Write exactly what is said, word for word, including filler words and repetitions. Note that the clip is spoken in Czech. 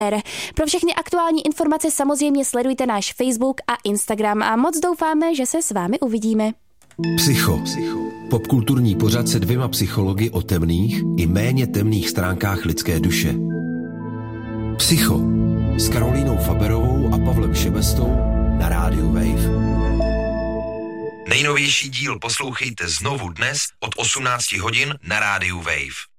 Pro všechny aktuální informace samozřejmě sledujte náš Facebook a Instagram a moc doufáme, že se s vámi uvidíme. Psycho. Popkulturní pořad se dvěma psychologi o temných i méně temných stránkách lidské duše. Psycho s Karolínou Faberovou a Pavlem Šebestou na rádiu Wave. Nejnovější díl poslouchejte znovu dnes od osmnácti hodin na rádiu Wave.